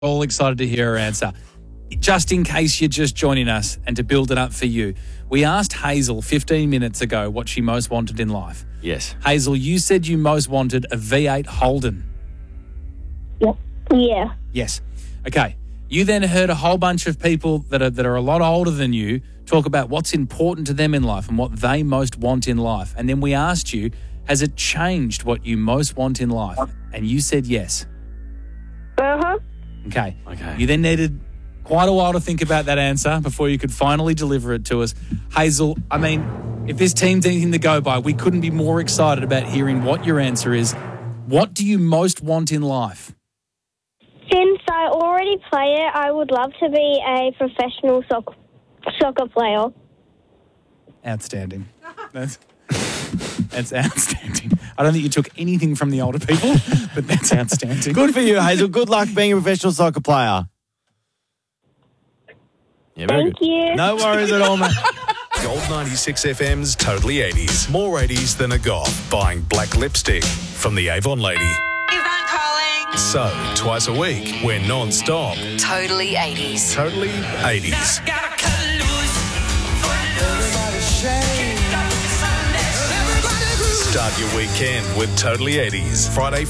All excited to hear her answer. Just in case you're just joining us and to build it up for you, we asked Hazel 15 minutes ago what she most wanted in life. Yes. Hazel, you said you most wanted a V8 Holden. Yep. Yeah. Yes. Okay. You then heard a whole bunch of people that are a lot older than you talk about what's important to them in life and what they most want in life. And then we asked you, has it changed what you most want in life? And you said yes. Uh-huh. Okay. Okay. You then needed quite a while to think about that answer before you could finally deliver it to us. Hazel, I mean, if this team's anything to go by, we couldn't be more excited about hearing what your answer is. What do you most want in life? Since I already play it, I would love to be a professional soccer player. Outstanding. That's outstanding. I don't think you took anything from the older people, but that's outstanding. Good for you, Hazel. Good luck being a professional soccer player. Yeah, very Thank good. you. No worries at all, mate. Gold 96 FM's Totally 80s. More 80s than a goth. Buying black lipstick from the Avon lady. Yvonne calling. So, twice a week, we're non-stop. Totally 80s. Totally 80s. Start your weekend with Totally 80s. Friday